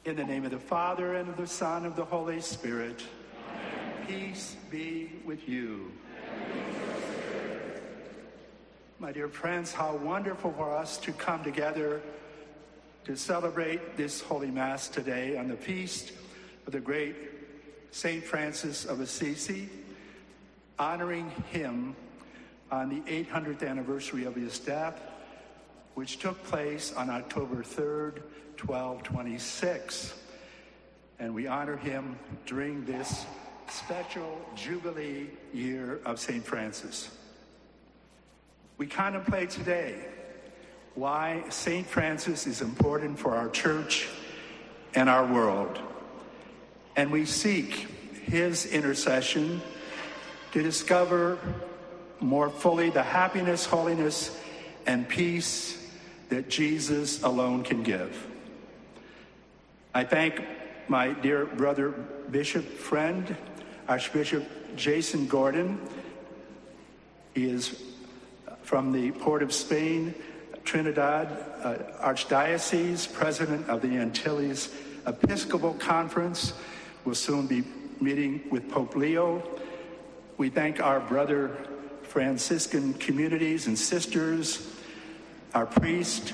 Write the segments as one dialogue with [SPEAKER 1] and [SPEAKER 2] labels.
[SPEAKER 1] In the name of the Father, and of the Son, and of the Holy Spirit. Amen. Peace be with you. My dear friends, how wonderful for us to come together to celebrate this Holy Mass today on the feast of the great St. Francis of Assisi, honoring him on the 800th anniversary of his death, which took place on October 3rd, 1226. And we honor him during this special Jubilee year of St. Francis. We contemplate today why St. Francis is important for our church and our world. And we seek his intercession to discover more fully the happiness, holiness, and peace that Jesus alone can give. I thank my dear brother, bishop, friend, Archbishop Jason Gordon. He is from the Port of Spain, Trinidad Archdiocese, president of the Antilles Episcopal Conference. Will soon be meeting with Pope Leo. We thank our brother Franciscan communities and sisters, our priest,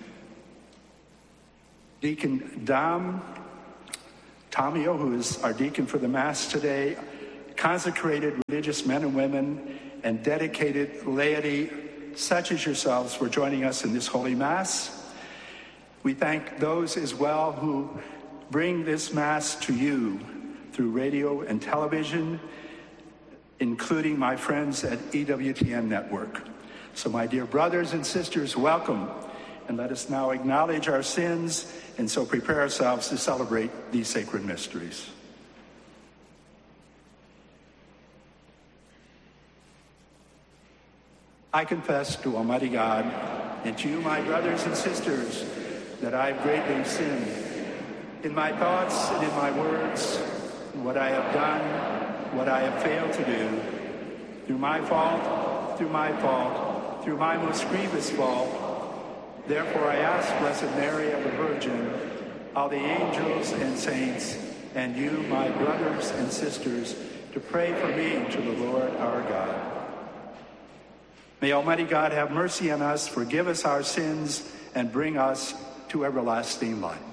[SPEAKER 1] Deacon Dom Tomio, who is our deacon for the Mass today, consecrated religious men and women, and dedicated laity such as yourselves for joining us in this Holy Mass. We thank those as well who bring this Mass to you through radio and television, including my friends at EWTN Network. So my dear brothers and sisters, welcome. And let us now acknowledge our sins and so prepare ourselves to celebrate these sacred mysteries. I confess to Almighty God and to you, my brothers and sisters, that I have greatly sinned in my thoughts and in my words, in what I have done, what I have failed to do, through my fault, through my most grievous fault. Therefore I ask Blessed Mary, ever Virgin, all the angels and saints, and you, my brothers and sisters, to pray for me to the Lord our God. May Almighty God have mercy on us, forgive us our sins, and bring us to everlasting life.